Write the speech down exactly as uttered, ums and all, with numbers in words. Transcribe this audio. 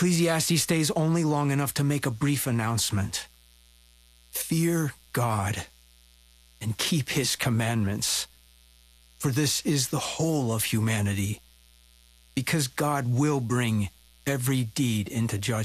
Ecclesiastes stays only long enough to make a brief announcement. Fear God and keep his commandments, for this is the whole of humanity, because God will bring every deed into judgment.